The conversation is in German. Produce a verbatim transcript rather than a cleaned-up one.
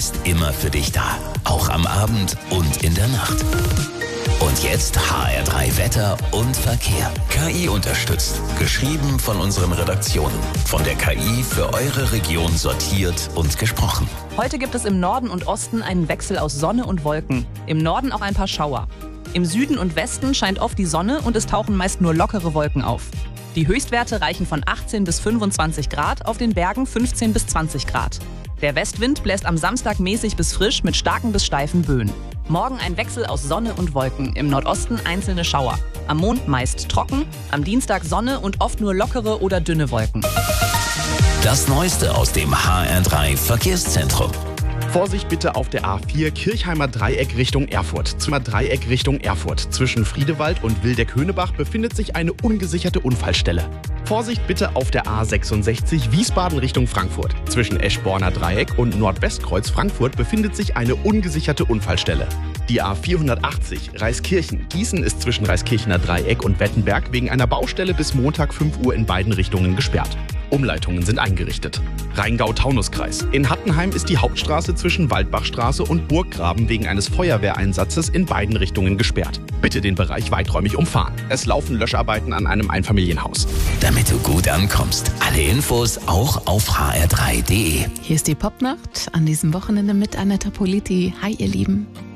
ist immer für dich da. Auch am Abend und in der Nacht. Und jetzt H R drei Wetter und Verkehr. K I unterstützt. Geschrieben von unseren Redaktionen. Von der K I für eure Region sortiert und gesprochen. Heute gibt es im Norden und Osten einen Wechsel aus Sonne und Wolken. Im Norden auch ein paar Schauer. Im Süden und Westen scheint oft die Sonne und es tauchen meist nur lockere Wolken auf. Die Höchstwerte reichen von achtzehn bis fünfundzwanzig Grad, auf den Bergen fünfzehn bis zwanzig Grad. Der Westwind bläst am Samstag mäßig bis frisch mit starken bis steifen Böen. Morgen ein Wechsel aus Sonne und Wolken, im Nordosten einzelne Schauer. Am Mond meist trocken, am Dienstag Sonne und oft nur lockere oder dünne Wolken. Das Neueste aus dem H R drei Verkehrszentrum. Vorsicht bitte auf der A vier Kirchheimer Dreieck Richtung Erfurt. Zum Dreieck Richtung Erfurt. Zwischen Friedewald und Wildeck-Höhnebach befindet sich eine ungesicherte Unfallstelle. Vorsicht bitte auf der A sechsundsechzig Wiesbaden Richtung Frankfurt. Zwischen Eschborner Dreieck und Nordwestkreuz Frankfurt befindet sich eine ungesicherte Unfallstelle. Die A vierhundertachtzig Reiskirchen. Gießen ist zwischen Reiskirchener Dreieck und Wettenberg wegen einer Baustelle bis Montag fünf Uhr in beiden Richtungen gesperrt. Umleitungen sind eingerichtet. Rheingau-Taunus-Kreis. In Hattenheim ist die Hauptstraße zwischen Waldbachstraße und Burggraben wegen eines Feuerwehreinsatzes in beiden Richtungen gesperrt. Bitte den Bereich weiträumig umfahren. Es laufen Löscharbeiten an einem Einfamilienhaus. Damit du gut ankommst. Alle Infos auch auf h r drei punkt d e. Hier ist die Popnacht an diesem Wochenende mit Anetta Politi. Hi, ihr Lieben.